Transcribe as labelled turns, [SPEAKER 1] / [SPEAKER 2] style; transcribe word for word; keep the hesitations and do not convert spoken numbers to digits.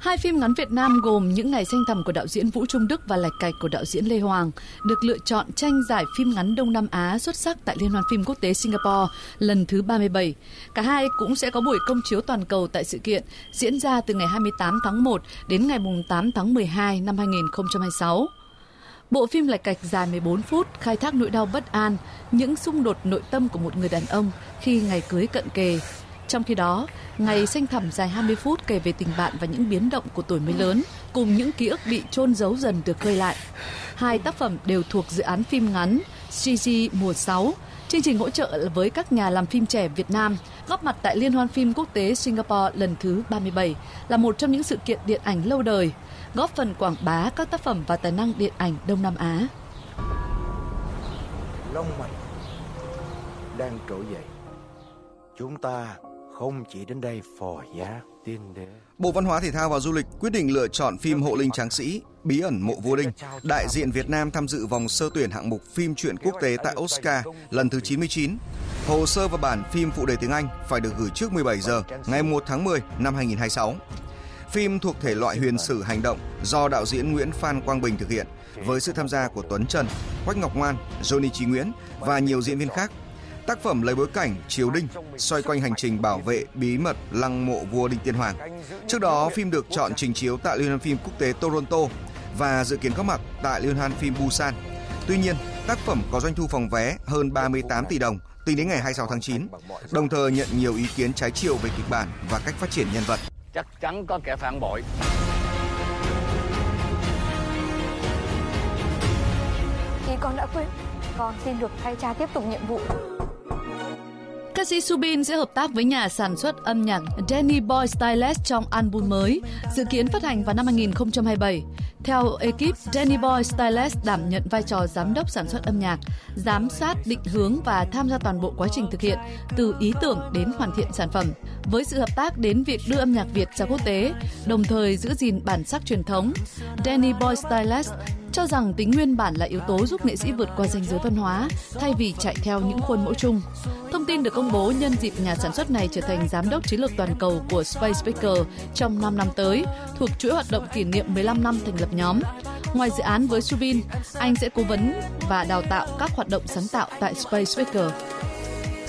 [SPEAKER 1] Hai phim ngắn Việt Nam gồm Những Ngày Xanh Thẳm của đạo diễn Vũ Trung Đức và Lạch Cạch của đạo diễn Lê Hoàng được lựa chọn tranh giải phim ngắn Đông Nam Á xuất sắc tại Liên hoan phim quốc tế Singapore lần thứ ba mươi bảy. Cả hai cũng sẽ có buổi công chiếu toàn cầu tại sự kiện diễn ra từ ngày hai mươi tám tháng một đến ngày tám tháng mười hai năm hai nghìn không trăm hai mươi sáu. Bộ phim Lạch Cạch dài mười bốn phút khai thác nỗi đau bất an, những xung đột nội tâm của một người đàn ông khi ngày cưới cận kề. Trong khi đó, Ngày Xanh Thẳm dài hai mươi phút kể về tình bạn và những biến động của tuổi mới lớn, cùng những ký ức bị chôn giấu dần được khơi lại. Hai tác phẩm đều thuộc dự án phim ngắn xê giê mùa sáu, chương trình hỗ trợ với các nhà làm phim trẻ Việt Nam, góp mặt tại Liên hoan phim quốc tế Singapore lần thứ ba mươi bảy, là một trong những sự kiện điện ảnh lâu đời, góp phần quảng bá các tác phẩm và tài năng điện ảnh Đông Nam Á.
[SPEAKER 2] Long mạch đang trỗi dậy. Chúng ta không chỉ đến đây phò giá tiên đế.
[SPEAKER 3] Bộ Văn hóa Thể thao và Du lịch quyết định lựa chọn phim Hộ Linh Tráng Sĩ, Bí ẩn Mộ Vua Đinh, đại diện Việt Nam tham dự vòng sơ tuyển hạng mục phim truyện quốc tế tại Oscar lần thứ chín mươi chín. Hồ sơ và bản phim phụ đề tiếng Anh phải được gửi trước mười bảy giờ ngày một tháng mười năm hai nghìn không trăm hai mươi sáu. Phim thuộc thể loại huyền sử hành động do đạo diễn Nguyễn Phan Quang Bình thực hiện với sự tham gia của Tuấn Trần, Quách Ngọc Ngoan, Johnny Chí Nguyễn và nhiều diễn viên khác. Tác phẩm lấy bối cảnh triều Đinh, xoay quanh hành trình bảo vệ bí mật lăng mộ vua Đinh Tiên Hoàng. Trước đó, phim được chọn trình chiếu tại Liên hoan phim quốc tế Toronto và dự kiến có mặt tại Liên hoan phim Busan. Tuy nhiên, tác phẩm có doanh thu phòng vé hơn ba mươi tám tỷ đồng tính đến ngày hai mươi sáu tháng chín, đồng thời nhận nhiều ý kiến trái chiều về kịch bản và cách phát triển nhân vật.
[SPEAKER 4] Chắc chắn có kẻ phản bội.
[SPEAKER 5] Ý con đã quyết, con xin được thay cha tiếp tục nhiệm vụ.
[SPEAKER 1] Ca sĩ Subin sẽ hợp tác với nhà sản xuất âm nhạc Danny Boy Stylist trong album mới, dự kiến phát hành vào năm hai nghìn không trăm hai mươi bảy. Theo ekip, Danny Boy Stylist đảm nhận vai trò giám đốc sản xuất âm nhạc, giám sát, định hướng và tham gia toàn bộ quá trình thực hiện, từ ý tưởng đến hoàn thiện sản phẩm. Với sự hợp tác đến việc đưa âm nhạc Việt ra quốc tế, đồng thời giữ gìn bản sắc truyền thống, Danny Boy Stylist cho rằng tính nguyên bản là yếu tố giúp nghệ sĩ vượt qua ranh giới văn hóa thay vì chạy theo những khuôn mẫu chung. Thông tin được công bố nhân dịp nhà sản xuất này trở thành giám đốc chiến lược toàn cầu của Space Speaker trong năm năm tới, thuộc chuỗi hoạt động kỷ niệm mười lăm năm thành lập nhóm. Ngoài dự án với Subin, anh sẽ cố vấn và đào tạo các hoạt động sáng tạo tại Space Speaker.